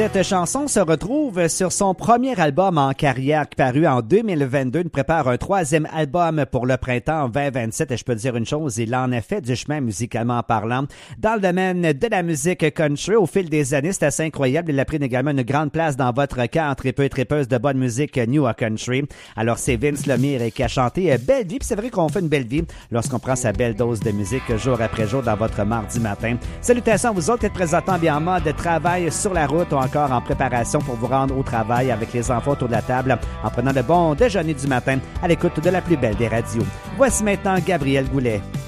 Cette chanson se retrouve sur son premier album en carrière qui paru en 2022. Il prépare un troisième album pour le printemps 2027 et je peux te dire une chose, il en a fait du chemin musicalement parlant. Dans le domaine de la musique country, au fil des années, c'est assez incroyable. Il a pris également une grande place dans votre cœur, tripeux et tripeuses de bonne musique new à country. Alors c'est Vince Lemire qui a chanté Belle Vie. Puis c'est vrai qu'on fait une belle vie lorsqu'on prend sa belle dose de musique jour après jour dans votre mardi matin. Salutations à vous autres qui êtes présentement bien en mode travail sur la route ou encore en préparation pour vous rendre au travail avec les enfants autour de la table en prenant le bon déjeuner du matin à l'écoute de la plus belle des radios. Voici maintenant Gabriel Goulet.